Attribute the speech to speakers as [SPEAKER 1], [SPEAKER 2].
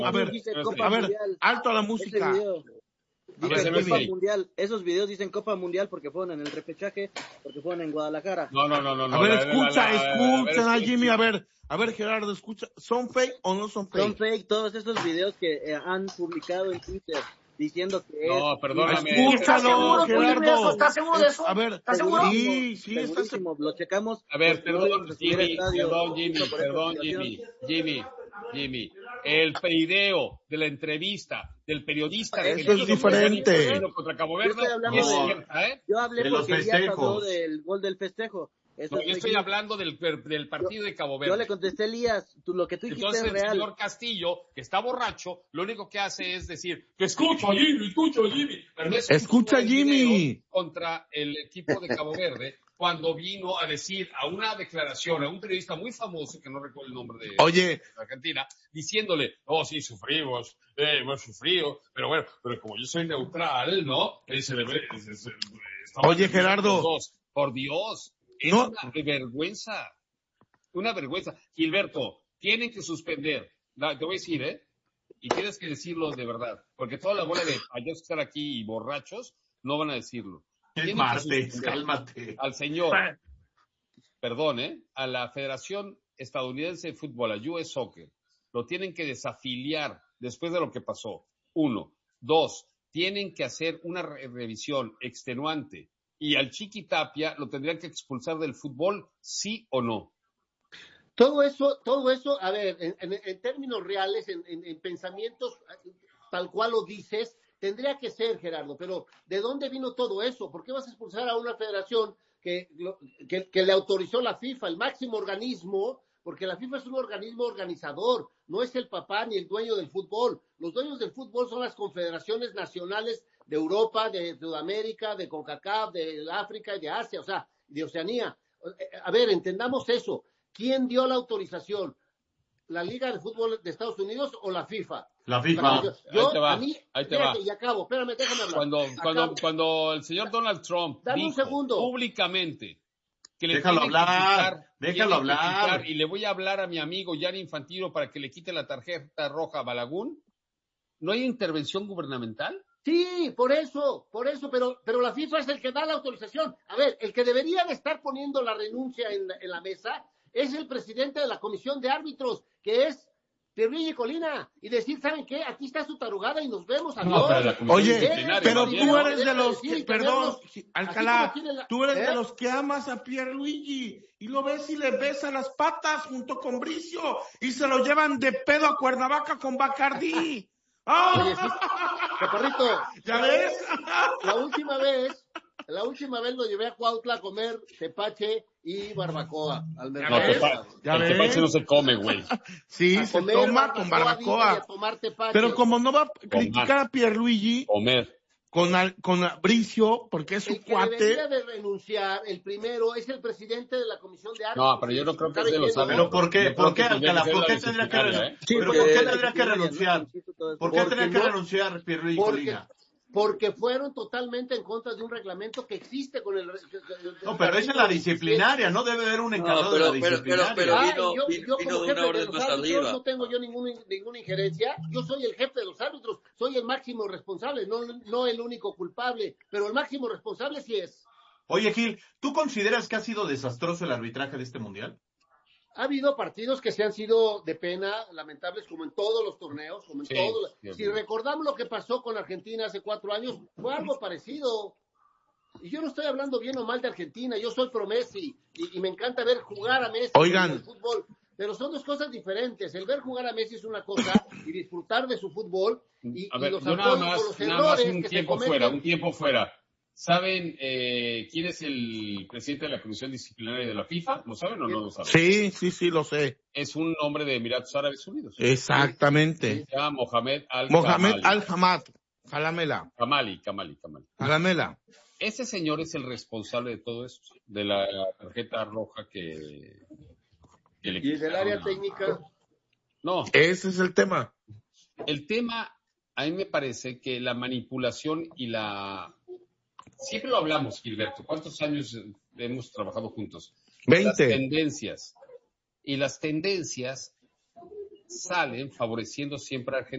[SPEAKER 1] A ver,
[SPEAKER 2] dice Copa Mundial.
[SPEAKER 1] alto a la música.
[SPEAKER 2] Dice Copa Mundial. Esos videos dicen Copa Mundial porque fueron en el repechaje, porque fueron en Guadalajara.
[SPEAKER 3] No.
[SPEAKER 1] A ver, escucha, Jimmy, a ver, Gerardo, escucha. ¿Son fake o no son fake?
[SPEAKER 2] Son fake todos estos videos que han publicado en Twitter diciendo que
[SPEAKER 3] no, perdóname.
[SPEAKER 1] Escúchalo, Gerardo.
[SPEAKER 4] ¿Estás seguro de eso?
[SPEAKER 1] A ver,
[SPEAKER 4] ¿estás seguro?
[SPEAKER 1] Sí, está
[SPEAKER 2] seguro. Lo checamos.
[SPEAKER 3] A ver, perdón, Jimmy. El video de la entrevista del periodista
[SPEAKER 1] eso es diferente.
[SPEAKER 3] Contra Cabo Verde
[SPEAKER 2] yo hablé porque Elías habló del gol del festejo.
[SPEAKER 3] Yo estoy hablando del partido de Cabo Verde.
[SPEAKER 2] Yo le contesté, Elías, lo que tú dijiste
[SPEAKER 3] entonces,
[SPEAKER 2] es real.
[SPEAKER 3] El señor Castillo, que está borracho, lo único que hace es decir, que escucho a Jimmy. Pero no
[SPEAKER 1] escucha a Jimmy.
[SPEAKER 3] Contra el equipo de Cabo Verde, cuando vino a decir a una declaración, a un periodista muy famoso, que no recuerdo el nombre de Argentina, diciéndole, sí, sufrimos, hemos sufrido, pero bueno, pero como yo soy neutral, ¿no?
[SPEAKER 1] Oye, Gerardo.
[SPEAKER 3] Por Dios. Es una vergüenza. Gilberto, tienen que suspender. Te voy a decir, y tienes que decirlo de verdad, porque toda la bola de payasos que están aquí y borrachos no van a decirlo.
[SPEAKER 5] Es martes, cálmate.
[SPEAKER 3] Al señor, perdón, a la Federación Estadounidense de Fútbol, a US Soccer, lo tienen que desafiliar después de lo que pasó. 1. 2. Tienen que hacer una revisión extenuante. Y al Chiqui Tapia lo tendrían que expulsar del fútbol, ¿sí o no?
[SPEAKER 4] Todo eso, a ver, en términos reales, en pensamientos, tal cual lo dices, tendría que ser, Gerardo, pero ¿de dónde vino todo eso? ¿Por qué vas a expulsar a una federación que le autorizó la FIFA, el máximo organismo? Porque la FIFA es un organismo organizador, no es el papá ni el dueño del fútbol. Los dueños del fútbol son las confederaciones nacionales de Europa, de Sudamérica, de CONCACAF, de África y de Asia, o sea, de Oceanía. A ver, entendamos eso. ¿Quién dio la autorización? ¿La Liga de Fútbol de Estados Unidos o la FIFA?
[SPEAKER 5] La FIFA.
[SPEAKER 3] Ahí te va.
[SPEAKER 4] Y acabo, espérame, déjame hablar.
[SPEAKER 3] Cuando el señor Donald Trump dijo públicamente que le
[SPEAKER 5] déjalo hablar.
[SPEAKER 3] Y le voy a hablar a mi amigo Gianni Infantino para que le quite la tarjeta roja a Balaguer, ¿no hay intervención gubernamental?
[SPEAKER 4] Sí, por eso, pero la FIFA es el que da la autorización. A ver, el que debería de estar poniendo la renuncia en la mesa es el presidente de la comisión de árbitros, que es Pierluigi Colina, y decir, ¿saben qué? Aquí está su tarugada y nos vemos.
[SPEAKER 1] Oye, pero tú eres de los que, perdón, Alcalá, tú eres de los que amas a Pierluigi y lo ves y le besan las patas junto con Bricio y se lo llevan de pedo a Cuernavaca con Bacardí.
[SPEAKER 4] Oye, sí, Chaparrito,
[SPEAKER 1] ¿ya ves?
[SPEAKER 4] La última vez lo llevé a Cuautla a comer tepache y barbacoa al mercado.
[SPEAKER 3] El tepache no se come, güey.
[SPEAKER 1] Sí, se toma con barbacoa. Pero como no va a criticar a Pierluigi con Bricio, porque es su cuate.
[SPEAKER 4] El que debería de renunciar, el primero, es el presidente de la comisión de árbitros.
[SPEAKER 3] No, pero yo no creo que es de los
[SPEAKER 5] árbitros. ¿Pero por qué, Alcalá? ¿Por qué tendría que renunciar? ¿Pero por qué tendría que renunciar? ¿Por qué tendría que renunciar Pierluigi Colina?
[SPEAKER 4] Porque fueron totalmente en contra de un reglamento que existe con el...
[SPEAKER 5] No, pero esa es la disciplinaria, no debe haber un encargado de la disciplinaria.
[SPEAKER 4] Pero yo como jefe de los árbitros no tengo yo ninguna injerencia. Yo soy el jefe de los árbitros, soy el máximo responsable, no el único culpable, pero el máximo responsable sí es.
[SPEAKER 5] Oye, Gil, ¿tú consideras que ha sido desastroso el arbitraje de este mundial?
[SPEAKER 4] Ha habido partidos que se han sido de pena, lamentables, como en todos los torneos, como en todos. Si recordamos lo que pasó con Argentina hace 4 años, fue algo parecido. Y yo no estoy hablando bien o mal de Argentina, yo soy pro Messi, y me encanta ver jugar a Messi en el fútbol. Pero son dos cosas diferentes. El ver jugar a Messi es una cosa, y disfrutar de su fútbol, y los apoyos, los errores que se cometen.
[SPEAKER 3] Un tiempo fuera. ¿Saben quién es el presidente de la Comisión Disciplinaria de la FIFA? ¿Lo saben o no lo saben?
[SPEAKER 1] Sí, lo sé.
[SPEAKER 3] Es un hombre de Emiratos Árabes Unidos.
[SPEAKER 1] Exactamente.
[SPEAKER 3] Se llama Mohamed
[SPEAKER 1] Al-Hamad. Kamali. Jalamela.
[SPEAKER 3] Ese señor es el responsable de todo eso, de la tarjeta roja que le
[SPEAKER 4] ¿Y del área técnica?
[SPEAKER 3] No.
[SPEAKER 1] Ese es el tema.
[SPEAKER 3] El tema, a mí me parece que la manipulación y la... Siempre lo hablamos, Gilberto. ¿Cuántos años hemos trabajado juntos?
[SPEAKER 1] 20.
[SPEAKER 3] Las tendencias. Y las tendencias salen favoreciendo siempre a Argentina.